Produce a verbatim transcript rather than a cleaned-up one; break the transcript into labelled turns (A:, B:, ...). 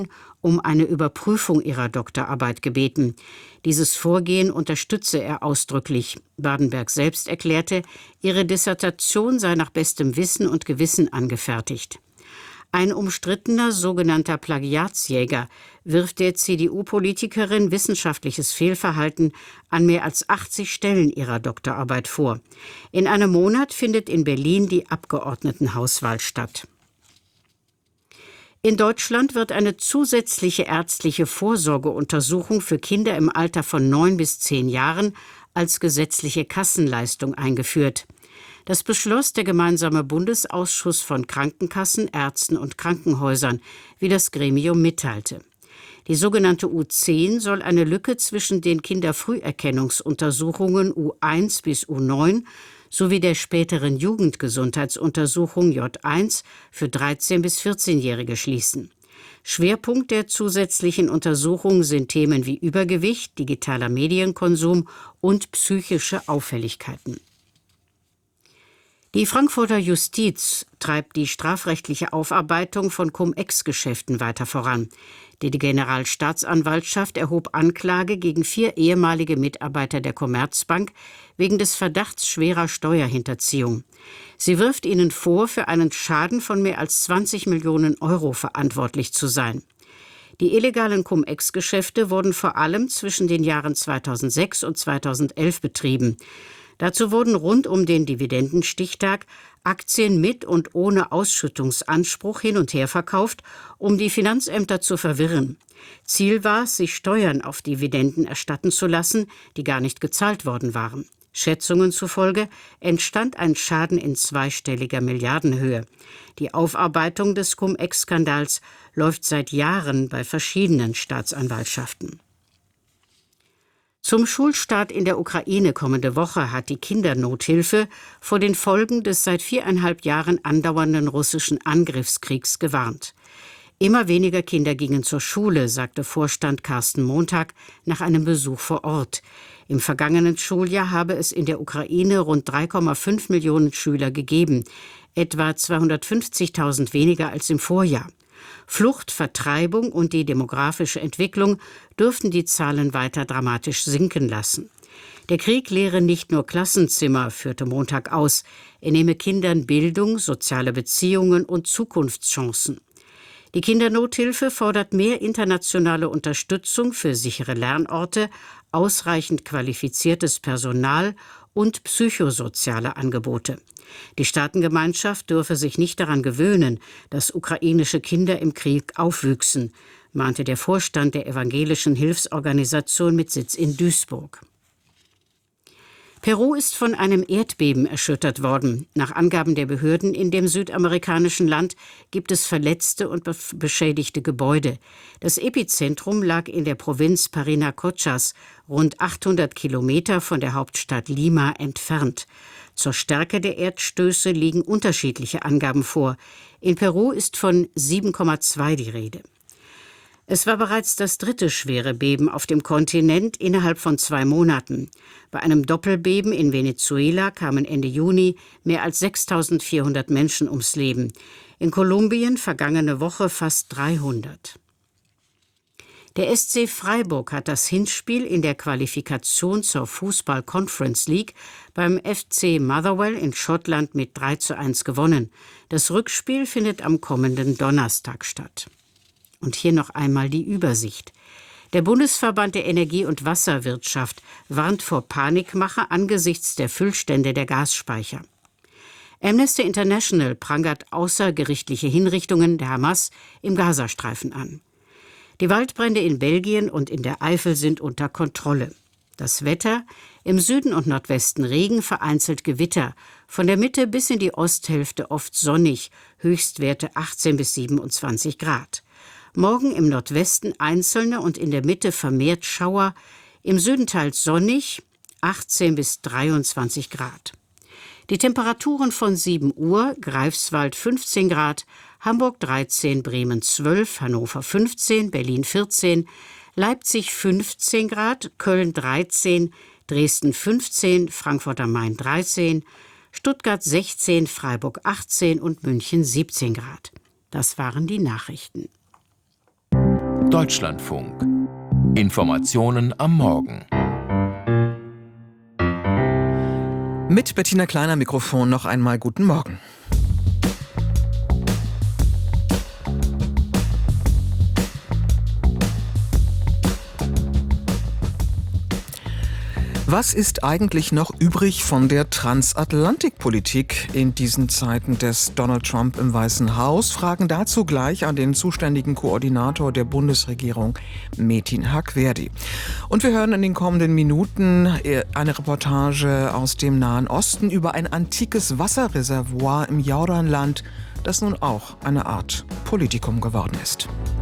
A: um eine Überprüfung ihrer Doktorarbeit gebeten. Dieses Vorgehen unterstütze er ausdrücklich. Badenberg selbst erklärte, ihre Dissertation sei nach bestem Wissen und Gewissen angefertigt. Ein umstrittener sogenannter Plagiatsjäger wirft der C D U-Politikerin wissenschaftliches Fehlverhalten an mehr als achtzig Stellen ihrer Doktorarbeit vor. In einem Monat findet in Berlin die Abgeordnetenhauswahl statt. In Deutschland wird eine zusätzliche ärztliche Vorsorgeuntersuchung für Kinder im Alter von neun bis zehn Jahren als gesetzliche Kassenleistung eingeführt. Das beschloss der gemeinsame Bundesausschuss von Krankenkassen, Ärzten und Krankenhäusern, wie das Gremium mitteilte. Die sogenannte U zehn soll eine Lücke zwischen den Kinderfrüherkennungsuntersuchungen U eins bis U neun sowie der späteren Jugendgesundheitsuntersuchung J eins für dreizehn- bis vierzehnjährige schließen. Schwerpunkt der zusätzlichen Untersuchung sind Themen wie Übergewicht, digitaler Medienkonsum und psychische Auffälligkeiten. Die Frankfurter Justiz treibt die strafrechtliche Aufarbeitung von Cum-Ex-Geschäften weiter voran. Die Generalstaatsanwaltschaft erhob Anklage gegen vier ehemalige Mitarbeiter der Commerzbank wegen des Verdachts schwerer Steuerhinterziehung. Sie wirft ihnen vor, für einen Schaden von mehr als zwanzig Millionen Euro verantwortlich zu sein. Die illegalen Cum-Ex-Geschäfte wurden vor allem zwischen den Jahren zweitausendsechs und zweitausendelf betrieben. Dazu wurden rund um den Dividendenstichtag Aktien mit und ohne Ausschüttungsanspruch hin und her verkauft, um die Finanzämter zu verwirren. Ziel war es, sich Steuern auf Dividenden erstatten zu lassen, die gar nicht gezahlt worden waren. Schätzungen zufolge entstand ein Schaden in zweistelliger Milliardenhöhe. Die Aufarbeitung des Cum-Ex-Skandals läuft seit Jahren bei verschiedenen Staatsanwaltschaften. Zum Schulstart in der Ukraine kommende Woche hat die Kindernothilfe vor den Folgen des seit viereinhalb Jahren andauernden russischen Angriffskriegs gewarnt. Immer weniger Kinder gingen zur Schule, sagte Vorstand Carsten Montag nach einem Besuch vor Ort. Im vergangenen Schuljahr habe es in der Ukraine rund drei Komma fünf Millionen Schüler gegeben, etwa zweihundertfünfzigtausend weniger als im Vorjahr. Flucht, Vertreibung und die demografische Entwicklung dürften die Zahlen weiter dramatisch sinken lassen. Der Krieg lehre nicht nur Klassenzimmer, führte Montag aus. Er nehme Kindern Bildung, soziale Beziehungen und Zukunftschancen. Die Kindernothilfe fordert mehr internationale Unterstützung für sichere Lernorte, ausreichend qualifiziertes Personal und psychosoziale Angebote. Die Staatengemeinschaft dürfe sich nicht daran gewöhnen, dass ukrainische Kinder im Krieg aufwüchsen, mahnte der Vorstand der evangelischen Hilfsorganisation mit Sitz in Duisburg. Peru ist von einem Erdbeben erschüttert worden. Nach Angaben der Behörden in dem südamerikanischen Land gibt es verletzte und beschädigte Gebäude. Das Epizentrum lag in der Provinz Parinacochas, rund achthundert Kilometer von der Hauptstadt Lima entfernt. Zur Stärke der Erdstöße liegen unterschiedliche Angaben vor. In Peru ist von sieben Komma zwei die Rede. Es war bereits das dritte schwere Beben auf dem Kontinent innerhalb von zwei Monaten. Bei einem Doppelbeben in Venezuela kamen Ende Juni mehr als sechstausendvierhundert Menschen ums Leben. In Kolumbien vergangene Woche fast dreihundert. Der S C Freiburg hat das Hinspiel in der Qualifikation zur Fußball-Conference League beim F C Motherwell in Schottland mit drei zu eins gewonnen. Das Rückspiel findet am kommenden Donnerstag statt. Und hier noch einmal die Übersicht. Der Bundesverband der Energie- und Wasserwirtschaft warnt vor Panikmache angesichts der Füllstände der Gasspeicher. Amnesty International prangert außergerichtliche Hinrichtungen der Hamas im Gazastreifen an. Die Waldbrände in Belgien und in der Eifel sind unter Kontrolle. Das Wetter: im Süden und Nordwesten Regen, vereinzelt Gewitter. Von der Mitte bis in die Osthälfte oft sonnig, Höchstwerte achtzehn bis siebenundzwanzig Grad. Morgen im Nordwesten einzelne und in der Mitte vermehrt Schauer, im Süden teils sonnig, achtzehn bis dreiundzwanzig Grad. Die Temperaturen von sieben Uhr: Greifswald fünfzehn Grad, Hamburg dreizehn, Bremen zwölf, Hannover fünfzehn, Berlin vierzehn, Leipzig fünfzehn Grad, Köln dreizehn, Dresden fünfzehn, Frankfurt am Main dreizehn, Stuttgart sechzehn, Freiburg achtzehn und München siebzehn Grad. Das waren die Nachrichten.
B: Deutschlandfunk. Informationen am Morgen.
C: Mit Bettina Kleiner Mikrofon noch einmal guten Morgen. Was ist eigentlich noch übrig von der Transatlantikpolitik in diesen Zeiten des Donald Trump im Weißen Haus? Fragen dazu gleich an den zuständigen Koordinator der Bundesregierung, Metin Haqverdi. Und wir hören in den kommenden Minuten eine Reportage aus dem Nahen Osten über ein antikes Wasserreservoir im Jordanland, das nun auch eine Art Politikum geworden ist.